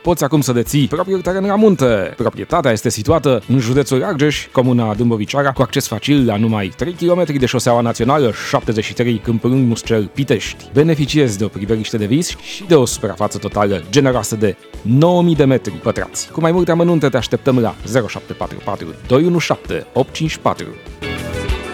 Poți acum să deții propriul teren la munte. Proprietatea este situată în județul Argeș, comuna Dâmboviceara, cu acces facil la numai 3 km de șoseaua națională 73 Câmpulung Muscel-Pitești. Beneficiezi de o priveliște de vis și de o suprafață totală generoasă de 9000 de metri pătrați. Cu mai multe amănunte te așteptăm la 0744 217 854.